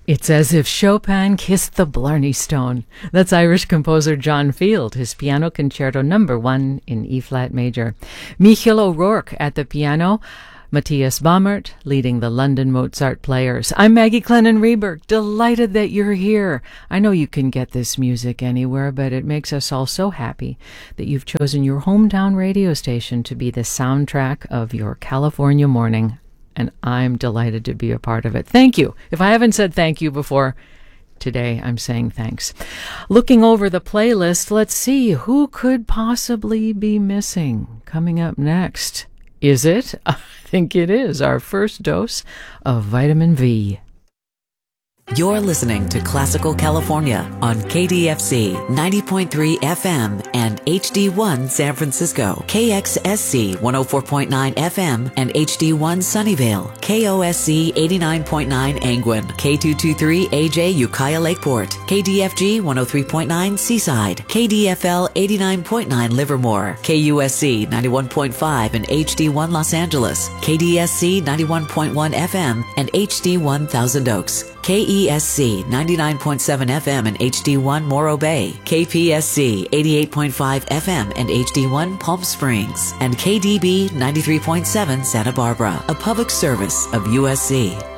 It's as if Chopin kissed the Blarney Stone. That's Irish composer John Field, his Piano Concerto No. 1 in E-flat major. Michael O'Rourke at the piano, Matthias Baumert leading the London Mozart Players. I'm Maggie Clennon-Reberg, delighted that you're here. I know you can get this music anywhere, but it makes us all so happy that you've chosen your hometown radio station to be the soundtrack of your California morning. And I'm delighted to be a part of it. Thank you. If I haven't said thank you before, today I'm saying thanks. Looking over the playlist, let's see who could possibly be missing. Coming up next, is it? I think it is our first dose of vitamin V. You're listening to Classical California on KDFC 90.3 FM and HD1 San Francisco, KXSC 104.9 FM and HD1 Sunnyvale, KOSC 89.9 Angwin, K223 AJ Ukiah Lakeport, KDFG 103.9 Seaside, KDFL 89.9 Livermore, KUSC 91.5 and HD1 Los Angeles, KDSC 91.1 FM and HD1 Thousand Oaks, KESC 99.7 FM and HD1 Morro Bay, KPSC 88.5 FM and HD1 Palm Springs, and KDB 93.7 Santa Barbara, a public service of USC.